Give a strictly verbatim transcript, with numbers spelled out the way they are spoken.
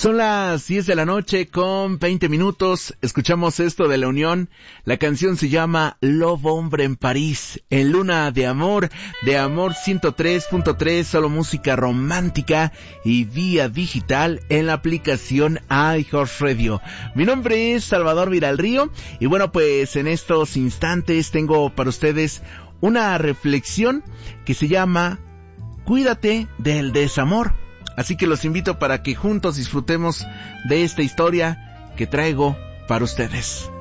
Son las diez de la noche con veinte minutos. Escuchamos esto de La Unión. La canción se llama Lobo Hombre en París, en Luna de Amor, de Amor ciento tres punto tres, solo música romántica y vía digital en la aplicación iHeartRadio. Mi nombre es Salvador Viralrío y bueno, pues en estos instantes tengo para ustedes una reflexión que se llama Cuídate del desamor. Así que los invito para que juntos disfrutemos de esta historia que traigo para ustedes.